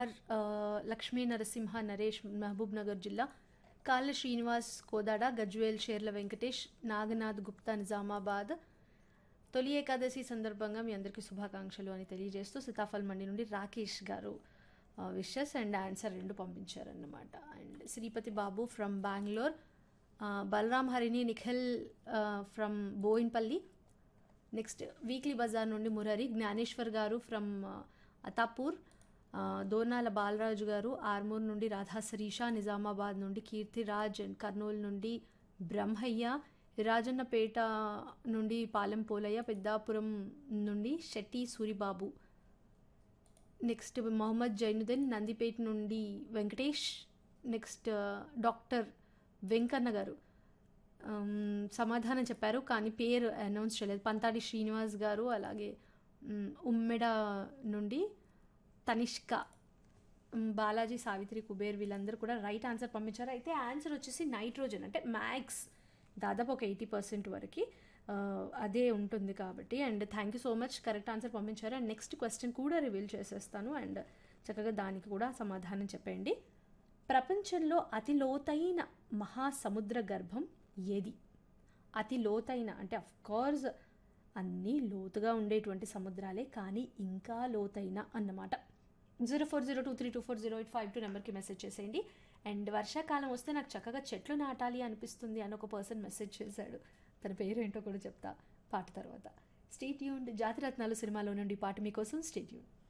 లక్ష్మీ నరసింహ నరేష్ మహబూబ్ నగర్ జిల్లా, కాళ్ళ శ్రీనివాస్ కోదాడ, గజ్వేల్ షేర్ల వెంకటేష్, నాగనాథ్ గుప్తా నిజామాబాద్. తొలి ఏకాదశి సందర్భంగా మీ అందరికీ శుభాకాంక్షలు అని తెలియజేస్తూ సీతాఫల్ మండి నుండి రాకేష్ గారు విషెస్ అండ్ ఆన్సర్ రెండు పంపించారన్నమాట. And Sripati Babu from Bengaluru, Balaram Harini Nikhil from Boinpally. Next weekly Bazar నుండి మురరి, జ్ఞానేశ్వర్ గారు ఫ్రమ్ అతాపూర్, దోర్నాల బాలరాజు గారు ఆర్మూర్ నుండి, రాధా శరీష నిజామాబాద్ నుండి, కీర్తిరాజ్ అండ్ కర్నూలు నుండి బ్రహ్మయ్య, రాజన్నపేట నుండి పాలెం పోలయ్య, పెద్దాపురం నుండి శెట్టి సూరిబాబు. నెక్స్ట్ మొహమ్మద్ జైనుద్దీన్ నందిపేట నుండి వెంకటేష్. నెక్స్ట్ డాక్టర్ వెంకన్న గారు సమాధానం చెప్పారు కానీ పేరు అనౌన్స్ చేయలేదు. పంతాడి శ్రీనివాస్ గారు, అలాగే ఉమ్మెడ నుండి తనిష్క, బాలాజీ, సావిత్రి, కుబేర్ వీళ్ళందరూ కూడా రైట్ ఆన్సర్ పంపించారు. అయితే ఆన్సర్ వచ్చేసి నైట్రోజన్, అంటే మ్యాక్స్ దాదాపు ఒక 80% వరకు అదే ఉంటుంది కాబట్టి. And thank you so much, correct answer పంపించారు. అండ్ నెక్స్ట్ క్వశ్చన్ కూడా రివీల్ చేసేస్తాను అండ్ చక్కగా దానికి కూడా సమాధానం చెప్పండి. ప్రపంచంలో అతి లోతైన మహాసముద్ర గర్భం ఏది? అతి లోతైన అంటే అఫ్ కోర్స్ అన్నీ లోతుగా ఉండేటువంటి సముద్రాలే, కానీ ఇంకా లోతైన అన్నమాట. 0402324085 నెంబర్కి మెసేజ్ చేసేయండి. అండ్ వర్షాకాలం వస్తే నాకు చక్కగా చెట్లు నాటాలి అనిపిస్తుంది అని ఒక పర్సన్ మెసేజ్ చేశాడు. తన పేరేంటో కూడా చెప్తా పాట తర్వాత. Stay tuned. జాతిరత్నాలు సినిమాలో నుండి పాట మీకోసం. Stay tuned.